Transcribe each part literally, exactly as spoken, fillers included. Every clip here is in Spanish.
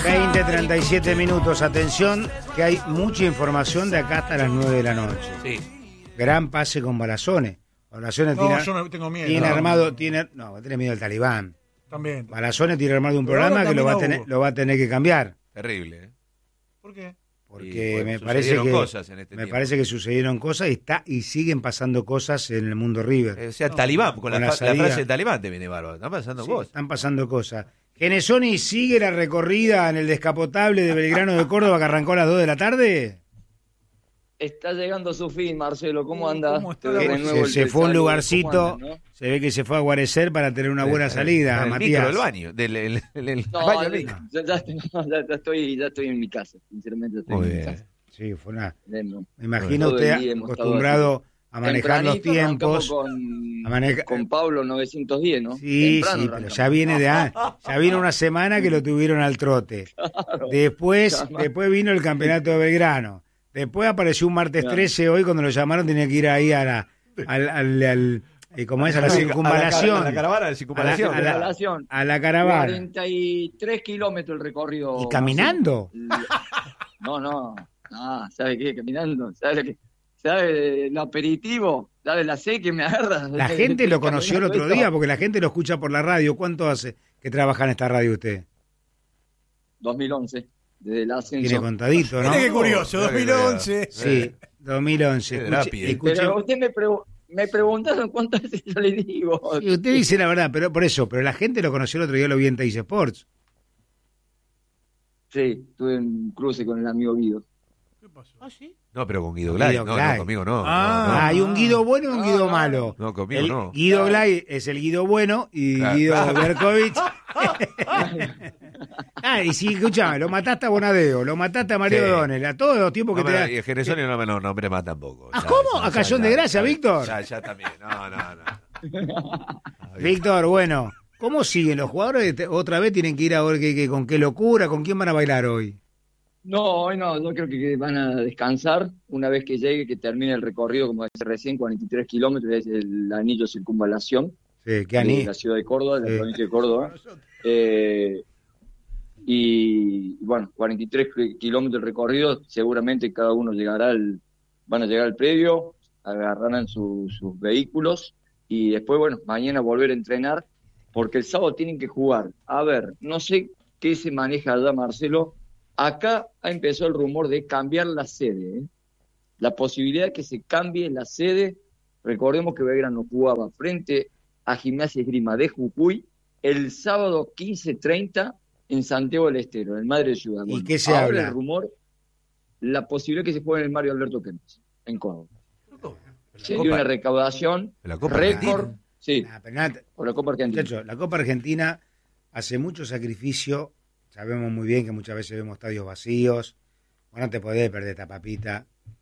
veinte treinta y siete minutos. Atención, que hay mucha información de acá hasta las nueve de la noche. Sí. Gran pase con Balazones. Balazones No, tiene, yo no tengo miedo. tiene no, armado, tiene, no, tiene miedo al talibán. También. Balazones tiene armado un Pero programa ahora que lo va, a también tener, hubo. lo va a tener que cambiar. Terrible, ¿eh? ¿Por qué? Porque Y, bueno, me parece sucedieron que cosas en este me tiempo. parece que sucedieron cosas y está y siguen pasando cosas en el mundo River. O sea, talibán, con, con la, la fa- la salida. frase de talibán te viene bárbaro. Están pasando Sí, cosas. están pasando cosas. Genesoni sigue la recorrida en el descapotable de Belgrano de Córdoba que arrancó a las dos de la tarde. Está llegando a su fin, Marcelo. ¿Cómo anda? ¿Cómo está? Te Se, renuevo el se fue a un saludo. lugarcito, ¿Cómo andan, no? se ve que se fue a guarecer para tener una buena En salida, el Matías. micro del baño. Del, el, el, el No, baño ya, del- ya, ya- ya- ya estoy, ya estoy en mi casa. Sinceramente, estoy Muy en mi bien. casa. Sí, fue una. Eh, no. Me imagino Todo el usted día hemos estado acostumbrado a manejar los Tempranito arrancamos tiempos. Con, a maneja- con Pablo novecientos diez, ¿no? Sí, Temprano sí, pero arrancamos. ya viene de a- ya vino una semana que lo tuvieron al trote. Después, Claro. después vino el campeonato de Belgrano. Después apareció un martes Claro. trece hoy cuando lo llamaron tenía que ir ahí a la al, al, al- eh, ¿cómo es? A la circunvalación. A la, caravana de circunvalación. A la- Circunvalación. A la caravana. cuarenta y tres kilómetros el recorrido. ¿Y caminando? No, no. Ah, ¿sabe qué? Caminando. ¿Sabe qué? ¿Sabe el aperitivo? ¿Sabe la sed que me agarra? La gente lo conoció el otro Caminando día esto. porque la gente lo escucha por la radio. ¿Cuánto hace que trabaja en esta radio usted? dos mil once, desde el ascenso. Tiene contadito, ¿no? Mire qué curioso, Mira que dos mil once. Sí, dos mil once. Qué Escuche- rápido. escuche- Pero usted me, pregu- me preguntaron cuántas veces yo le digo. Sí, usted dice la verdad, pero por eso, pero la gente lo conoció el otro día, lo vi en Teis Sports. Sí, tuve un cruce con el amigo Guido. ¿Qué pasó? No, pero con Guido Glay. Guido No, Glay. no, conmigo no. Ah. Ah, hay un Guido bueno y un No, Guido no. malo. No, no, conmigo El no. Guido Claro. Glay es el Guido bueno y Claro. Guido Berkovich. Ah, y si, escuchame, lo mataste a Bonadeo, lo mataste a Mario Sí. O'Donnell, a todos los tiempos No, que te pero- da. y el Genesoni no me lo nombré más tampoco. ¿Ah, Ya, cómo? ya, ¿A ya, Cayón ya, de Gracia, ya, Víctor? Ya, ya también. No, no, no. Víctor, bueno, ¿cómo siguen los jugadores? Te- Otra vez tienen que ir a ver qué, qué- con qué locura, con quién van a bailar hoy. No, hoy no, yo creo que van a descansar una vez que llegue, que termine el recorrido, como decía recién, cuarenta y tres kilómetros, es el anillo circunvalación Sí, qué de ani- la ciudad de Córdoba, de Sí. la provincia de Córdoba. Eh, y bueno, cuarenta y tres kilómetros de recorrido, seguramente cada uno llegará al, van a llegar al predio, agarrarán su- sus vehículos y después, bueno, mañana volver a entrenar, porque el sábado tienen que jugar. A ver, no sé qué se maneja allá, Marcelo. Acá ha empezado el rumor de cambiar la sede, ¿eh? La posibilidad de que se cambie la sede. Recordemos que Belgrano jugaba frente a Gimnasia Esgrima de Jujuy el sábado quince treinta en Santiago del Estero, en el Madre de Ciudad. ¿Y Bueno, qué se ahora habla? el rumor, la posibilidad que se juegue en el Mario Alberto Kempes, en Córdoba. Sería Copa- una recaudación la Copa récord, Argentina. sí, Nah, pero nada, por la Copa Argentina. muchachos, la Copa Argentina hace mucho sacrificio. Sabemos muy bien que muchas veces vemos estadios vacíos. Bueno, no te podés perder esta papita.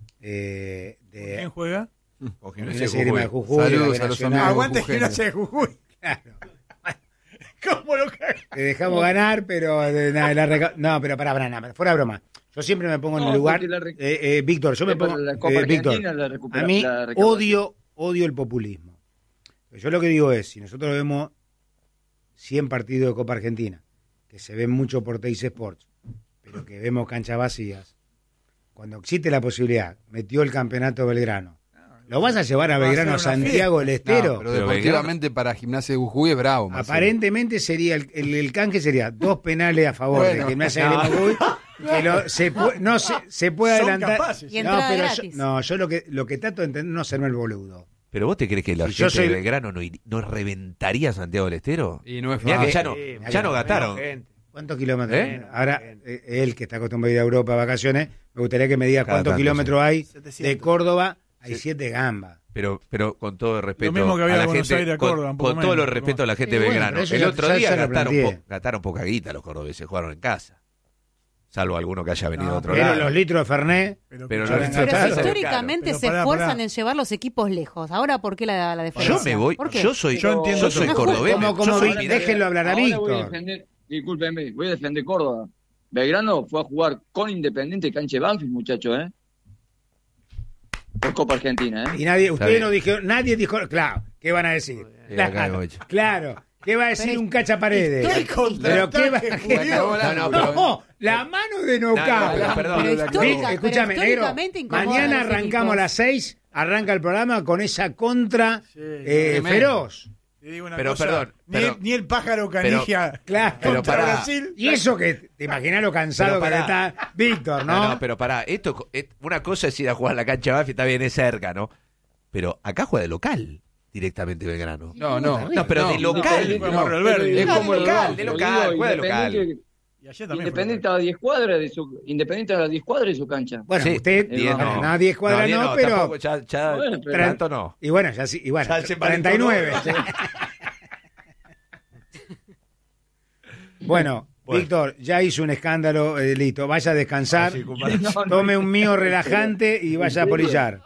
Eh, de, ¿Quién juega? O Gimnasia Gimnasia Esgrima de Jujuy. Jujuy, Saludos la B a los Nacional. amigos. Aguante Jujuy. Gimnasia de Jujuy. Claro. ¿Cómo lo caga? Te dejamos ganar, pero de, na- la reca- no, pero para, para, nada, fuera broma. Yo siempre me pongo en No, el lugar, porque la re- eh, eh, Víctor, yo me Eh, para pongo, la Copa eh, Víctor, Argentina, la recupera- a mí la recaudación. odio, odio el populismo. Yo lo que digo es, si nosotros vemos cien partidos de Copa Argentina, que se ven mucho por Teis Sports, pero que vemos canchas vacías, cuando existe la posibilidad, metió el campeonato Belgrano, ¿lo vas a llevar a Va a Belgrano a ser una Santiago del Estero? No, pero Pero deportivamente para Gimnasia de Jujuy es bravo. Marcelo. Aparentemente sería el, el, el canje sería dos penales a favor Bueno, de Gimnasia de Jujuy, que lo- se pu- no se, se puede Son adelantar. capaces. Y No, entrada pero yo, gratis. no, yo lo que lo que trato de entender no hacerme el boludo. ¿Pero vos te crees que la Si gente yo soy- de Belgrano no, ir- no reventaría Santiago del Estero? Y no es Mirá que fácil. ya no, Sí, ya no mirá, gastaron. ¿Cuántos kilómetros? ¿Eh? Ahora, eh, él que está acostumbrado a ir a Europa a vacaciones, me gustaría que me diga Cada cuántos tanto, kilómetros hay de setecientos. Córdoba. Hay Sí. siete gambas. Pero, pero con todo el respeto mismo que había a la de Buenos gente, Aires a con, Córdoba, un poco con todo menos, el respeto a la gente Sí, de bueno, Belgrano. pero eso el ya- otro ya- día ya lo gastaron, planteé. po- gastaron poca guita los cordobeses, jugaron en casa. Salvo alguno que haya venido No, de otro Pero lado. los litros de Fernet, Pero, Pero escuchá, los- Pero Pero Claro. si históricamente Pero se pará, esfuerzan pará. en llevar los equipos lejos. Ahora, ¿por qué la, la diferencia? Yo me voy, ¿Por qué? yo soy, Yo entiendo yo soy todo. cordobés, como, yo como soy Vic- minero. déjenlo hablar a Ahora voy a Víctor. defender, discúlpeme, voy a defender Córdoba. Belgrano fue a jugar con Independiente cancha de Banfield, muchacho, ¿eh? Por Copa Argentina, ¿eh? Y nadie, Está ustedes bien. no dijeron, nadie dijo, claro, ¿qué van a decir? Sí, acá Claro, hay ocho. claro, ¿qué va a decir Pero un cachaparedes? El Pero qué va contraataque ¿qué- judío. No, no, pero- No, La mano de No, no, Knockout. pero perdón. Pero histórica- Sí, escúchame, pero negro. históricamente incomoda Mañana a los arrancamos a equipos. las seis, arranca el programa con esa contra Sí, eh, tremendo. feroz. Te digo una Pero, cosa, perdón, ni, pero- el, ni el pájaro canigia Claro. Pero contra pará. Brasil. Y eso que te imaginas lo cansado Pero que pará. está Víctor, ¿no? No, no, pero pará, esto es- una cosa es ir a jugar a la cancha de Banfield, está bien, es cerca, ¿no? Pero acá juega de local directamente Belgrano. No, no. No, pero de local. Independiente, no, Barrio Alberdi. es como el local, de Lo local, digo, juega de local. Independiente- Y ayer también Independiente a diez cuadras de su Independiente a las diez cuadras de su cancha. Bueno, Sí, usted, diez no, no. no, diez cuadras diez no, pero... tampoco, ya, ya, Bueno, pero- tanto no. Y bueno, ya sí, y bueno, Ya el treinta y nueve. Bueno, Bueno. Víctor, ya hizo un escándalo, eh, listo, vaya a descansar, Así, compadre. No, no. tome un mío relajante y vaya a polillar.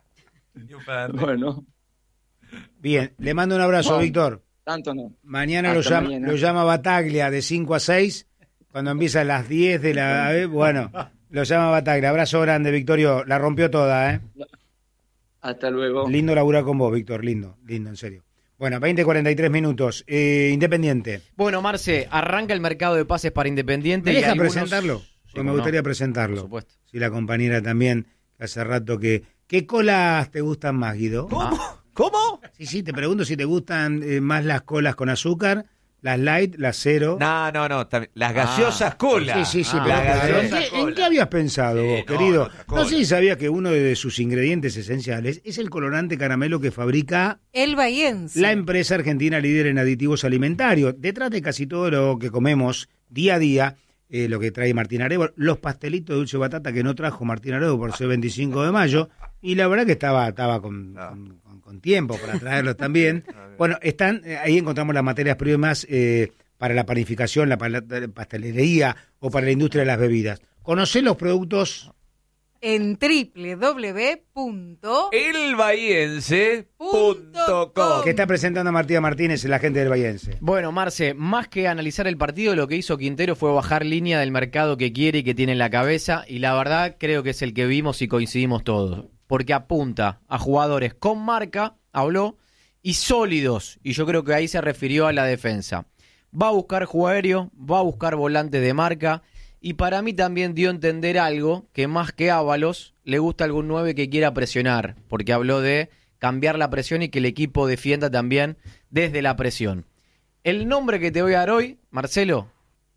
Bueno, Bien, le mando un abrazo, Bueno. Víctor. tanto no. Mañana lo Hasta llama, mañana. lo llama Bataglia de cinco a seis, cuando empieza a las diez de la... eh, bueno, lo llama Bataglia. Abrazo grande, Victorio, la rompió toda, ¿eh? Hasta luego. Lindo laburar con vos, Víctor, lindo, lindo, en serio. Bueno, veinte cuarenta y tres minutos. Eh, Independiente. Bueno, Marce, arranca el mercado de pases para Independiente. ¿Me y deja algunos- presentarlo? Sí, Porque cómo me no, gustaría por presentarlo. supuesto. Sí, la compañera también, que hace rato que... ¿Qué colas te gustan más, Guido? Ah, ¿Cómo? Sí, sí, te pregunto si te gustan eh, más las colas con azúcar, las light, las cero. No, no, no. también- Las gaseosas cola. Sí, sí, sí, Ah, pero las claro, ¿en, gaseosas qué, en cola. qué habías pensado Sí, vos, no, querido? otra No cola. sé si sabías que uno de sus ingredientes esenciales es el colorante caramelo que fabrica El Bahiense. la empresa argentina líder en aditivos alimentarios. Detrás de casi todo lo que comemos día a día, eh, lo que trae Martín Arevalo, los pastelitos de dulce de batata que no trajo Martín Arevalo por ser veinticinco de mayo, y la verdad que estaba, estaba con, Ah. con, con- con tiempo para traerlos también. Bueno, están, eh, ahí encontramos las materias primas eh, para la panificación, la pala- pastelería o para la industria de las bebidas. Conocé los productos. En doble u doble u doble u punto elbahiense punto com. Que está presentando Martina Martínez, el agente del Bahiense. Bueno, Marce, más que analizar el partido, lo que hizo Quintero fue bajar línea del mercado que quiere y que tiene en la cabeza, y la verdad creo que es el que vimos y coincidimos todos, porque apunta a jugadores con marca, habló, y sólidos, y yo creo que ahí se refirió a la defensa. Va a buscar juego aéreo, va a buscar volantes de marca, y para mí también dio a entender algo, que más que Ábalos, le gusta algún nueve que quiera presionar, porque habló de cambiar la presión y que el equipo defienda también desde la presión. El nombre que te voy a dar hoy, Marcelo,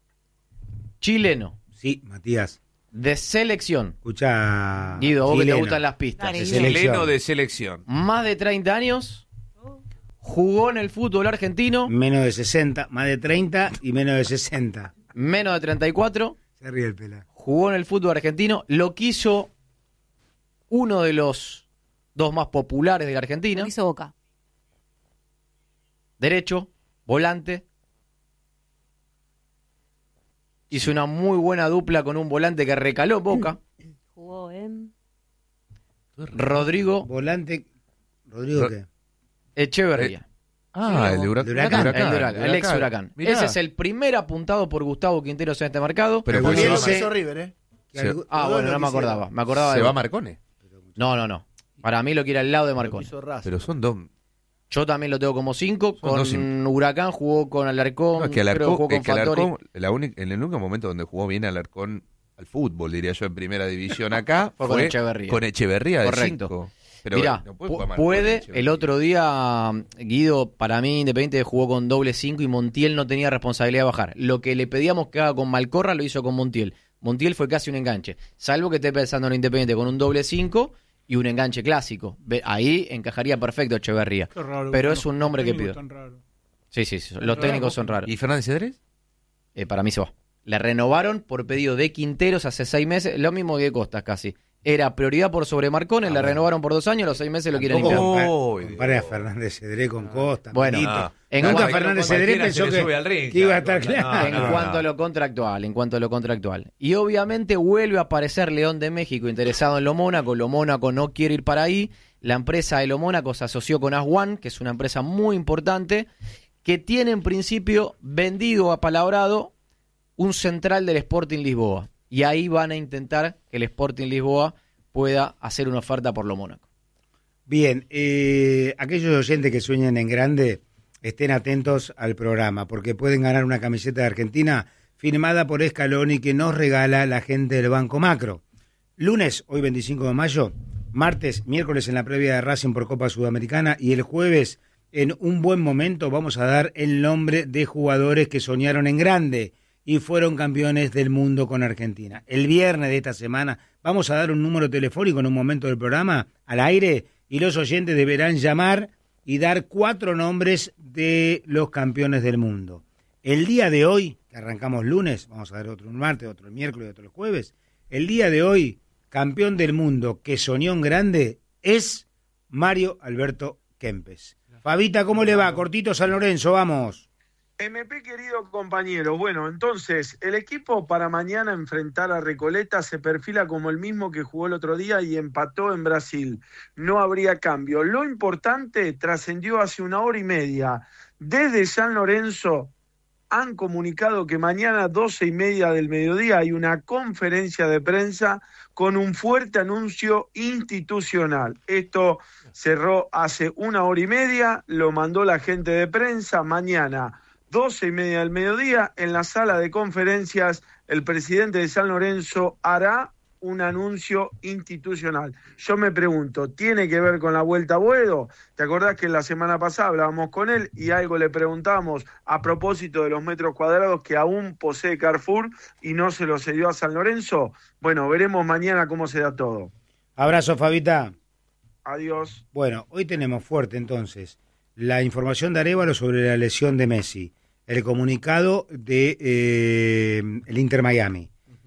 chileno, Sí, Matías. de selección. Escucha. Guido, vos que te chileno. gustan las pistas. Dale, De Guido. selección. Chileno de selección. Más de treinta años, jugó en el fútbol argentino, Menos de sesenta, más de treinta y menos de sesenta. menos de treinta y cuatro, Se ríe el pela. jugó en el fútbol argentino, lo quiso uno de los dos más populares de la Argentina, Lo hizo Boca. derecho, volante. Hizo una muy buena dupla con un volante que recaló Boca, Jugó en... Rodrigo Volante. ¿Rodrigo Ro- qué? Echeverría. Ah, el de Huracán. De Huracán. El, de Huracán, el ex Huracán. Mirá. Ese es el primer apuntado por Gustavo Quinteros en este mercado. Pero El ¿por qué se va Bahiense- Hizo River, ¿eh? Que Se- algo- Ah, Todo bueno, lo no me quisiera. acordaba. Me acordaba Se de... va Marcone. No, no, no. Para mí lo quiere al lado de Marconi. Hizo Racing. Pero son dos. Yo también lo tengo como cinco. Son Con dos sim- Huracán jugó con Alarcón. No, es que creo Alarcón, jugó con es que Fattori. Alarcón, la única- en el único momento donde jugó bien Alarcón al fútbol, diría yo, en primera división acá, Fue con Echeverría. Con Echeverría de Correcto. cinco. Pero Mirá, no pu- puede, jugar Marconi, puede, Echeverría. el otro día Guido, para mí Independiente jugó con doble cinco y Montiel no tenía responsabilidad de bajar. Lo que le pedíamos que haga con Malcorra lo hizo con Montiel. Montiel fue casi un enganche, salvo que esté pensando en Independiente con un doble cinco y un enganche clásico. Ve- Ahí encajaría perfecto Echeverría. Qué raro, Pero bueno, es un nombre que técnico pido. tan raro. Sí, sí, sí, los Raro. técnicos son raros. ¿Y Fernández Cedrés? Eh, para mí se va. Le renovaron por pedido de Quinteros hace seis meses, lo mismo que de Costas casi. Era prioridad por sobre Marcones, le renovaron por dos años, los seis meses lo quieren Tampoco limpiar. Oh, compare- compare a Fernández Cedré con Costa. Bueno, Milito. no. En Nunca cuanto- Fernández Cedré cualquiera pensó se le que, sube al ring, que iba a estar claro. claro. en no, cuanto no. a lo contractual, en cuanto a lo contractual. Y obviamente vuelve a aparecer León de México interesado en Lo Mónaco. Lo Mónaco no quiere ir para ahí. La empresa de Lo Mónaco se asoció con Aswan, que es una empresa muy importante, que tiene en principio vendido, apalabrado, un central del Sporting Lisboa. Y ahí van a intentar que el Sporting Lisboa pueda hacer una oferta por Lo Mónaco. Bien, eh, aquellos oyentes que sueñen en grande, estén atentos al programa, porque pueden ganar una camiseta de Argentina firmada por Scaloni que nos regala la gente del Banco Macro. Lunes, hoy veinticinco de mayo, martes, miércoles en la previa de Racing por Copa Sudamericana y el jueves, en un buen momento, vamos a dar el nombre de jugadores que soñaron en grande y fueron campeones del mundo con Argentina. El viernes de esta semana vamos a dar un número telefónico en un momento del programa al aire y los oyentes deberán llamar y dar cuatro nombres de los campeones del mundo. El día de hoy, que arrancamos lunes, vamos a dar otro el martes, otro el miércoles, otro el jueves, el día de hoy, campeón del mundo que soñó en grande es Mario Alberto Kempes. Fabita, ¿cómo le va? Cortito San Lorenzo, vamos. M P, querido compañero, bueno, entonces, el equipo para mañana enfrentar a Recoleta se perfila como el mismo que jugó el otro día y empató en Brasil. No habría cambio. Lo importante trascendió hace una hora y media. Desde San Lorenzo han comunicado que mañana doce y media del mediodía hay una conferencia de prensa con un fuerte anuncio institucional. Esto cerró hace una hora y media, lo mandó la gente de prensa. Mañana doce y media del mediodía, en la sala de conferencias, el presidente de San Lorenzo hará un anuncio institucional. Yo me pregunto, ¿tiene que ver con la Vuelta a Boedo? ¿Te acordás que la semana pasada hablábamos con él y algo le preguntamos a propósito de los metros cuadrados que aún posee Carrefour y no se lo cedió a San Lorenzo? Bueno, veremos mañana cómo se da todo. Abrazo, Fabita. Adiós. Bueno, hoy tenemos fuerte entonces la información de Arévalo sobre la lesión de Messi, el comunicado de eh, el Inter Miami.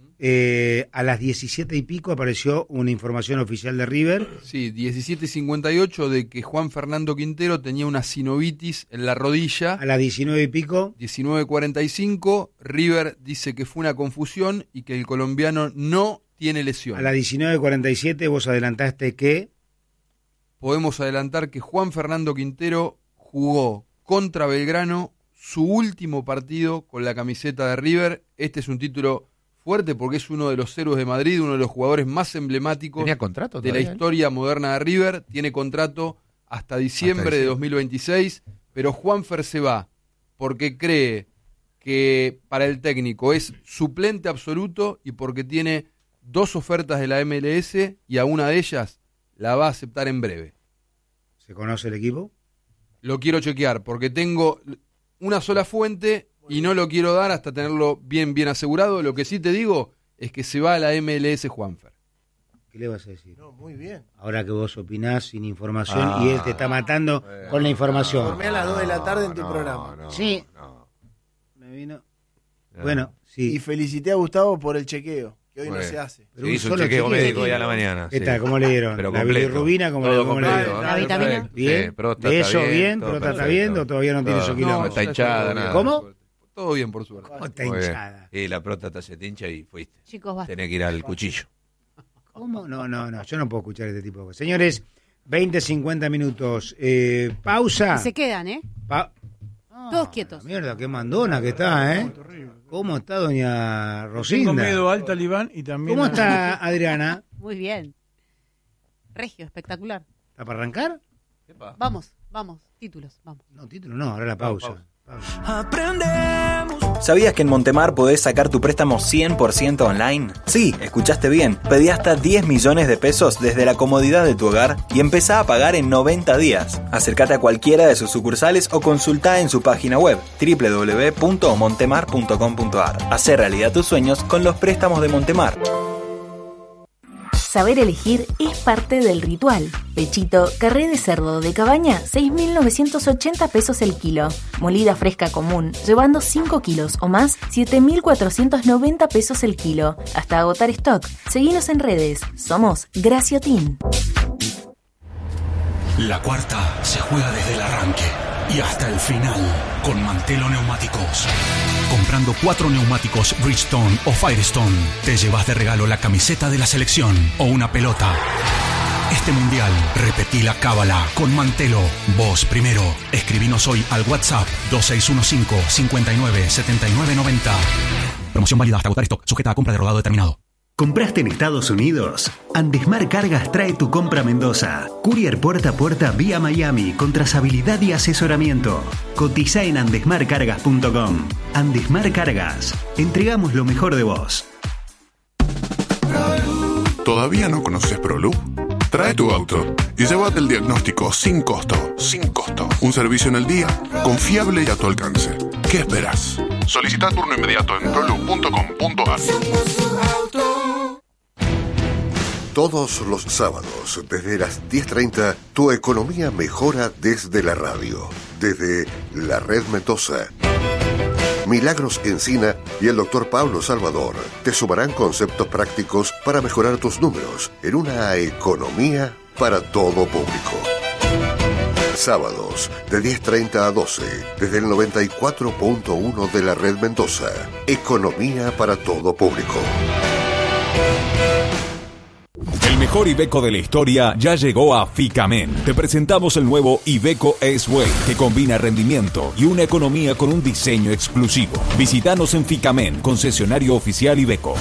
Eh, a las diecisiete y pico apareció una información oficial de River. Sí, diecisiete cincuenta y ocho de que Juan Fernando Quintero tenía una sinovitis en la rodilla. A las diecinueve y pico. diecinueve cuarenta y cinco, River dice que fue una confusión y que el colombiano no tiene lesión. A las diecinueve cuarenta y siete vos adelantaste que... Podemos adelantar que Juan Fernando Quintero jugó contra Belgrano su último partido con la camiseta de River. Este es un título fuerte porque es uno de los héroes de Madrid, uno de los jugadores más emblemáticos ¿Tenía contrato de la todavía? historia moderna de River. Tiene contrato hasta diciembre, hasta diciembre de dos mil veintiséis, pero Juanfer se va porque cree que para el técnico es suplente absoluto y porque tiene dos ofertas de la M L S y a una de ellas la va a aceptar en breve. ¿Se conoce el equipo? Lo quiero chequear porque tengo una sola fuente y no lo quiero dar hasta tenerlo bien bien asegurado. Lo que sí te digo es que se va a la M L S Juanfer. ¿Qué le vas a decir? No, muy bien. Ahora que vos opinás sin información Ah, y él te está matando bueno, con la información. Formé a las dos de la tarde en tu no, programa. no, Sí. no. Me vino... No. Bueno, sí. Y felicité a Gustavo por el chequeo, que hoy Bueno. no se hace. Pero Se un hizo un solo chequeo chequeo. médico hoy a la mañana. ¿Qué sí. tal? ¿Cómo le dieron? Pero ¿La completo. bilirrubina? ¿Cómo, Todo cómo le completo, dieron? ¿eh? ¿La vitamina? Perfecto. ¿Bien? Sí, próstata ¿De eso bien, bien? todo ¿Próstata perfecto. bien? ¿O todavía no tiene Todo. su No, kilómetro? está hinchada, nada. ¿Cómo? Todo bien, por suerte. ¿Cómo está Muy bien. hinchada? Y la próstata se te hincha y fuiste. Chicos, basta. Tenés que ir al cuchillo. ¿Cómo? No, no, no. Yo no puedo escuchar este tipo de cosas. Señores, veinte, cincuenta minutos. Eh, pausa. Y se quedan, ¿eh? Pa- Todos quietos. Mierda, qué mandona que está, ¿eh? ¿Cómo está doña Tengo Rosinda? miedo al talibán y también... ¿Cómo a- está Adriana? Muy bien. Regio, espectacular. ¿Está para arrancar? Vamos, vamos. Títulos, vamos. No, título no, ahora la pausa. Pausa. ¿Sabías que en Montemar podés sacar tu préstamo cien por ciento online? Sí, escuchaste bien. Pedí hasta diez millones de pesos desde la comodidad de tu hogar y empezá a pagar en noventa días. Acércate a cualquiera de sus sucursales o consultá en su página web doble u doble u doble u punto montemar punto com punto a r. Hacé realidad tus sueños con los préstamos de Montemar. Saber elegir es parte del ritual. Pechito, carré de cerdo de cabaña, seis mil novecientos ochenta pesos el kilo. Molida fresca común, llevando cinco kilos o más, siete mil cuatrocientos noventa pesos el kilo. Hasta agotar stock. Seguinos en redes. Somos Graciotin. La cuarta se juega desde el arranque y hasta el final con Mantelo Neumáticos. Comprando cuatro neumáticos Bridgestone o Firestone, te llevas de regalo la camiseta de la selección o una pelota. Este mundial, repetí la cábala con Mantelo. Vos primero. Escribinos hoy al WhatsApp dos seis uno cinco, cinco nueve, siete nueve nueve cero. Promoción válida hasta agotar stock, sujeta a compra de rodado determinado. ¿Compraste en Estados Unidos? Andesmar Cargas trae tu compra a Mendoza. Courier puerta a puerta vía Miami con trazabilidad y asesoramiento. Cotiza en andesmar cargas punto com. Andesmar Cargas. Entregamos lo mejor de vos. ¿Todavía no conoces ProLoop? Trae tu auto y llévate el diagnóstico sin costo. Sin costo. Un servicio en el día, confiable y a tu alcance. ¿Qué esperas? Solicita turno inmediato en proloop punto com punto a r. Todos los sábados, desde las diez treinta, tu economía mejora desde la radio, desde la Red Mendoza. Milagros Encina y el doctor Pablo Salvador te sumarán conceptos prácticos para mejorar tus números en una economía para todo público. Sábados, de diez treinta a doce, desde el noventa y cuatro punto uno de la Red Mendoza. Economía para todo público. El mejor Iveco de la historia ya llegó a Ficamen. Te presentamos el nuevo Iveco S-Way, que combina rendimiento y una economía con un diseño exclusivo. Visítanos en Ficamen, concesionario oficial Iveco.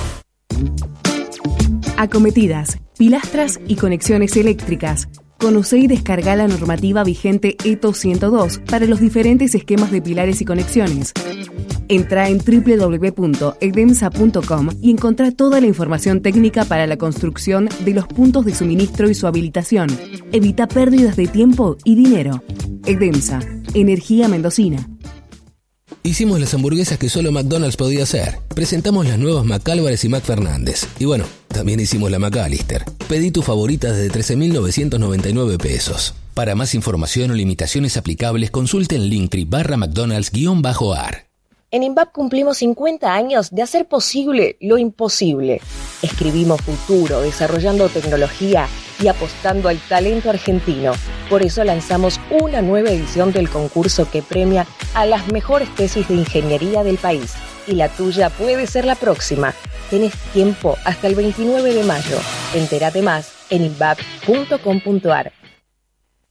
Acometidas, pilastras y conexiones eléctricas. Conoce y descarga la normativa vigente E T O ciento dos para los diferentes esquemas de pilares y conexiones. Entra en doble u doble u doble u punto edemsa punto com y encontrá toda la información técnica para la construcción de los puntos de suministro y su habilitación. Evita pérdidas de tiempo y dinero. Edemsa, energía mendocina. Hicimos las hamburguesas que solo McDonald's podía hacer. Presentamos las nuevas McAlvarez y McFernández. Y bueno, también hicimos la McAllister. Pedí tu favorita desde trece mil novecientos noventa y nueve pesos. Para más información o limitaciones aplicables, consulte en Linktree barra McDonald's guión bajo ar. En INVAP cumplimos cincuenta años de hacer posible lo imposible. Escribimos futuro, desarrollando tecnología y apostando al talento argentino. Por eso lanzamos una nueva edición del concurso que premia a las mejores tesis de ingeniería del país. Y la tuya puede ser la próxima. Tenés tiempo hasta el veintinueve de mayo. Entérate más en invap punto com punto ar.